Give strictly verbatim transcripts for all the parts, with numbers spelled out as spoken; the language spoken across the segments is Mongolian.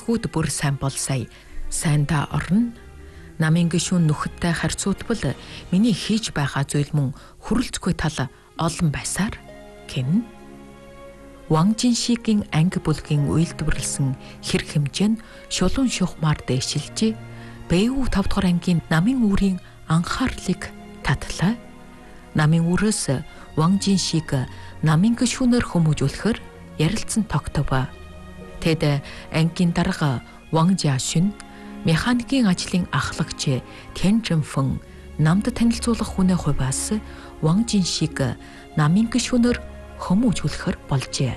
Дэлгүүд бүр сайн бол сая сайндаа орно. Намын гишүүн нүхэдтэй харьцуулбал миний хийж байгаа зүйл мөн хүрэлцгүй тал олон байсаар гин. Ван Жиншигийн анги бүлгийн үйлдвэрлсэн хэрэг хэмжээ нь шулуун шухмаар дээшилж, Бэйвүү тав дахь ангийн намын үүрийн анхаарлыг татлаа. Намын үүрээс Ван Жиншиг намын гишүүнээр хүмүүжүүлэхээр ярилцсан тогтов. Тэд ангийн дарга Ван Жиашин механикийн ажлын ахлагч Тэн Жинфэн намд танилцуулах хүнээ хувьас Ван Жиншиг намын гишүүнээр хүмүүжүүлэхээр болжээ.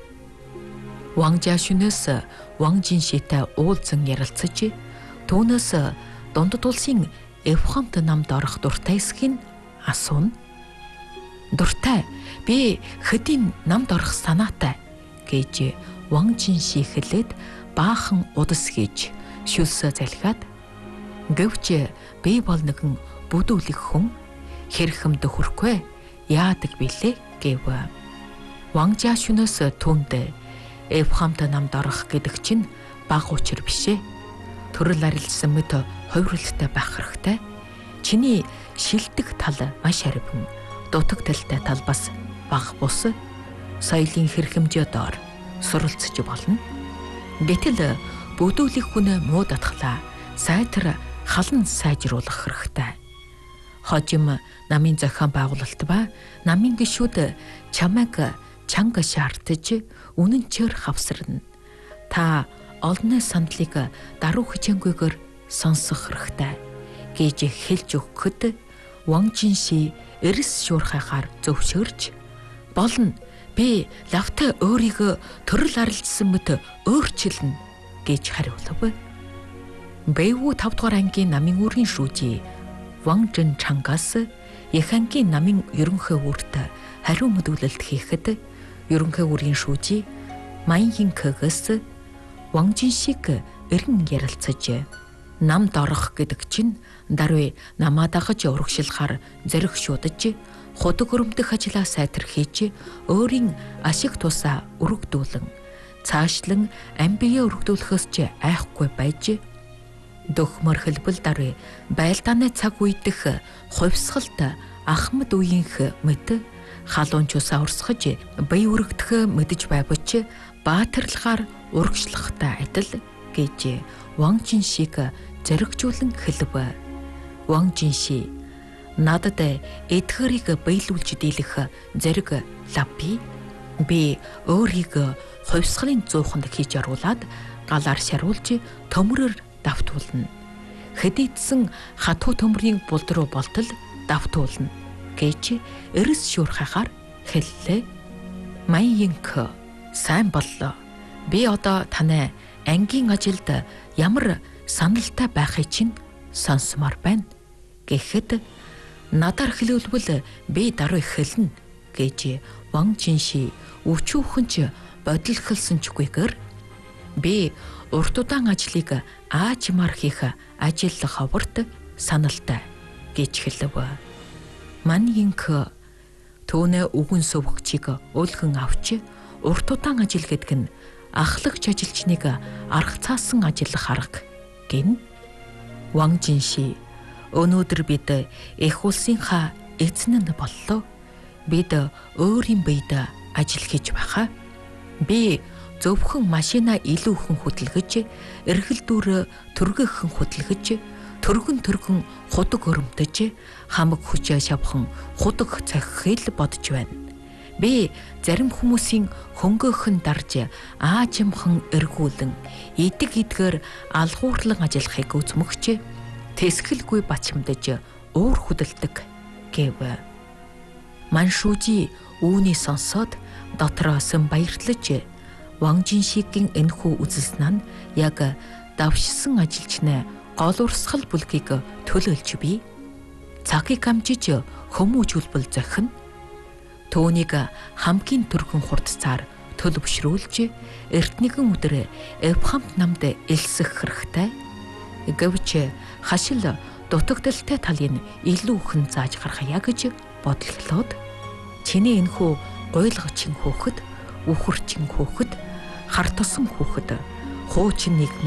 Ван Жиашинээс Ван Жиншитэй уулзан ярилцаж, түүнээс дундад улсын Эвхамт намд орох дуртай эсхийг асууна. Дуртай, би хэдийн намд орох санаатай гэж Ван Жинши хэлээд баахан удас хийж шүлсээ залхиад, гэвч би бол нэгэн бүдүүлэх хүн, хэрхэм дөхөрхгүй яадаг билээ гэв. Ван Жиашинээс түүнд Эвхамт намд орох гэдэг чинь бага учир бишээ. Төрөл арилсан мэт хувиралтай байх хэрэгтэй. Чиний шилдэг тал маш харвин, дутагдaltaй тал бас бага бус. Соёлын хэрхэмжээ доор суралцж болно. Гэтэл бүдүүлэх хүн муу датглаа сайтар халан сайжруулах хэрэгтэй. Хожим намын зохион байгуулалт ба намын гишүүд чамайг чанга шаардаж үнэнчээр хавсарна. Та олонний сандлыг даруй хичээнгүйгээр сонсох хэрэгтэй гэж хэлж өгөхөд Ван Жинши эрс шуурхайгаар зөвшөөрч, болно, би лавтай өөрийгөө төрөл арилжсан мэт өөрчилнө гэж хариулав. Бэйвүү тав дахь ангийн намын үүргийн шүүжи Ван Жинчангаас их ангийн намын ерөнхий үүрт хариу мэдүүлэлт хийхэд, ерөнхий үүргийн шүүжи Ман Йинкэгээс Ван Жиншиг эргэн ярилцаж, намд орох гэдэг чинь даруй намаа дагаж урагшилахаар зэрэг шуудаж, худаг өрөмдөх ажлаа сайтар хийж, өөрийн ашиг тусаа өргөдүүлэн, цаашлан амбие өргөдүүлэхөөс ч айхгүй байж, дөхмөр хэлбэл даруй байлдааны цаг үедх хувьсгалт ахмад үеийнх мэт халуун чусаа урсгаж бие өргөдөх мэдэж байвч баатарлахаар урагшлахтай адил гэж Ван Жиншиг зоригжуулан хэлв. Ван Жинши надад эдгэрийг биелүүлж дийлэх зориг лавби. Би өөрийгөө хувьсгалын зууханд хийж оруулаад галаар шаруулж төмрөөр давтуулна. Хэдийдсэн хатуу төмрийн булд руу болтол давтуулна гэж эрс шуурхайгаар хэллээ. Ман Йинк, сайн боллоо. Би одоо танай ангийн ажилд ямар саналтай байхыг чинь сонсомоор байна гэхэд, надаар хэлүүлбэл би даруй хэлнэ гэж Ван Жинши өчүүхэнч бодлохолсончгүйгээр, би урт удаан ажлыг аажмаар хийх ажил ховорт саналтай гэж хэлв. Ман Йинк түүнээ үгэн сувгчийг өлгөн авч, урт удаан ажил гэдэг нь ахлагч ажилчныг арга цаасан ажиллах арга гин. Ван Жинши, өнөөдөр бид эх улсынхаа эзэн нь боллоо. Бид өөрийн биед ажил хийж байхаа. Би зөвхөн машина илүүхэн хөдөлгөж, эргэл дүүрээ түргэхэн хөдөлгөж, төргөн төргөн худаг өрөмтөж, хамаг хүчээ шавхан худаг цахихыг бодож байна. Би зарим хүмүүсийн хөнгөөхөн дарж аажимхан эргүүлэн, идэг идгээр алгуурлан ажиллахыг үзмөгч, тэсгэлгүй бачимдаж уур хөдөлдөг гэв. Ман шүүжи үүний сонсоод дотроос нь баярлаж, Ван Жиншигийн энэхүү үзэлснаа яг давшсан ажилчнаа гол урсгал бүлгийг төлөөлж бий. Цагийг амжиж хүмүүжүүлбэл зохино. Түүнийг хамгийн түргэн хурдцаар төлөвшрүүлж, эрт нэгэн өдөр Эвхамт намд элсэх хэрэгтэй. Гэвч хашил дутагдaltaй талын илүү хэн зааж гаргая гэж бодлохлоод, чиний энэхүү гуйлгачин хөөхд, үхэрчин хөөхд, хар тосом хөөхд, хуучин нэг